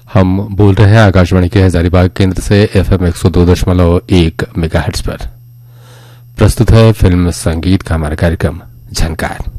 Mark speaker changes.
Speaker 1: हम बोल रहे हैं आकाशवाणी के हजारीबाग केंद्र से FM 102.1 मेगाहर्ट्ज पर। प्रस्तुत है फिल्म संगीत का हमारा कार्यक्रम झनकार।